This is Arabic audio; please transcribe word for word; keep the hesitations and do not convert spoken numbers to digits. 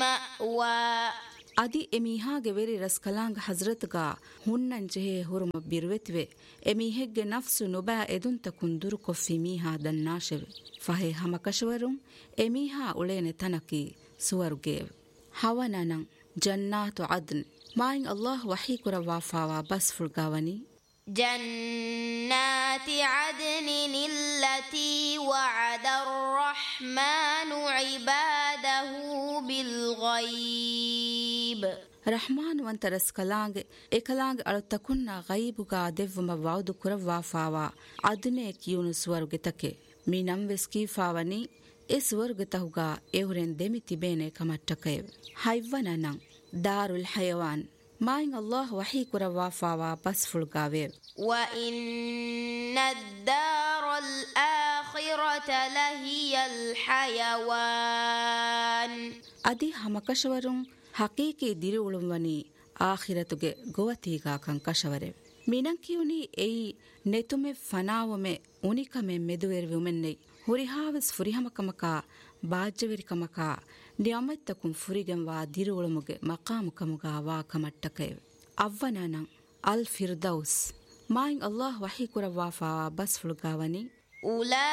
مأوى ಅದಿ ಎಮೀಹಾಗೆ ವೆರಿ ರಸ್ಕಲಾಂಗ ಹಜರತ್ಗ ಹುನ್ನಂಜೆಹೆ ಹುರುಮ ಬಿರುವೆತ್ವೆ ಎಮೀಹೆಗ್ಗೆ ನಫ್ಸು ನುಬಾ ಎದುಂತ ಕುಂದುರು ಕೊಫ್ಫಿ ಮೀಹಾ ದನ್ನಾಶೆವೆ ಫಹೆ ಹಮಕಶವರುಂ ಎಮೀಹಾ ಉಳೇನೆ ತನಕಿ ಸುವರ್ಗೇವ್ ಹವನನಂ ಜನ್ನಾತು ಅದ್ನ್ ಮಾಯಿನ್ ಅಲ್ಲಾಹ್ ವಹಿ ಕುರವಾಫಾವಾ ಬಸ್ ಫುಲ್ಗಾವನಿ جنات عدن التي وعد الرحمن عباده بالغيب رحمان وانت رسكلانگ اكلانگ التكنا غيبغا ديوم وعد كروافاوا عدنه كيونو سورگتكه مينم وسكيفاوني اس ورگتهوغا ايورن دمي تيبينه كمٹكه حيوانن دار الحيوان ماين الله وحي كروافاوا بس فلغاوي وإن الدار الآخرة لهي الحيوان أدي همكشورون حقيقي ديرولموني آخرتوگه گوتيگا كان كشوره مينن كيوني اي نتومه فناومه اونيكمه مدوير ومنني ಹುರಿಹಾವಸ್ ಫುರಿಹಮಕಮಕ ಬಾಜ್ಜವಿರಿಕಮಕ ನಿಯಮತ್ತಕುಂ ಫುರಿಗೆಂ ವಾ ದಿರುಳುಮುಗೆ ಮಕಾಮುಕಮುಗ ವಾ ಕಮಟ್ಟಕೆ ಅವ್ವನನ ಅಲ್ ಫಿರ್ದೌಸ್ ಮಾಯಿನ್ ಅಲ್ಲಾಹ್ ವಹಿ ಕುರವಾಫಾ ಬಸ್ ಫುಲ್ಗಾವನಿ